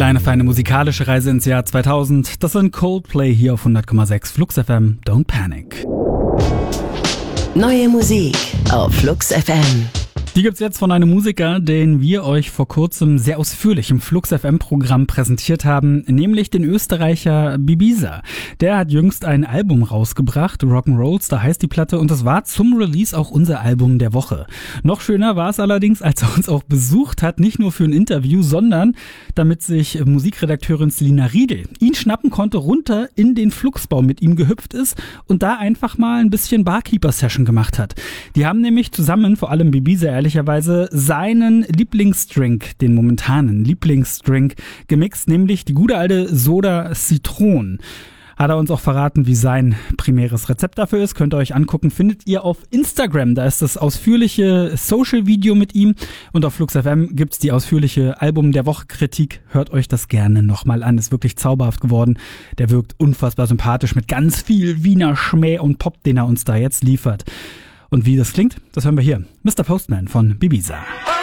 kleine, feine musikalische Reise ins Jahr 2000. Das sind Coldplay hier auf 100,6 Flux FM. Don't Panic. Neue Musik auf Flux FM. Die gibt's jetzt von einem Musiker, den wir euch vor kurzem sehr ausführlich im Flux FM Programm präsentiert haben, nämlich den Österreicher Ibiza. Der hat jüngst ein Album rausgebracht, Rock'n'Rolls, da heißt die Platte, und das war zum Release auch unser Album der Woche. Noch schöner war es allerdings, als er uns auch besucht hat, nicht nur für ein Interview, sondern damit sich Musikredakteurin Selina Riedel ihn schnappen konnte, runter in den Fluxbau mit ihm gehüpft ist und da einfach mal ein bisschen Barkeeper-Session gemacht hat. Die haben nämlich zusammen, vor allem Ibiza ehrlicherweise, seinen Lieblingsdrink, den momentanen Lieblingsdrink gemixt, nämlich die gute alte Soda Zitron. Hat er uns auch verraten, wie sein primäres Rezept dafür ist. Könnt ihr euch angucken, findet ihr auf Instagram. Da ist das ausführliche Social-Video mit ihm. Und auf Flux FM gibt's die ausführliche Album der Woche-Kritik. Hört euch das gerne nochmal an. Ist wirklich zauberhaft geworden. Der wirkt unfassbar sympathisch mit ganz viel Wiener Schmäh und Pop, den er uns da jetzt liefert. Und wie das klingt, das hören wir hier. Mr. Postman von Ibiza.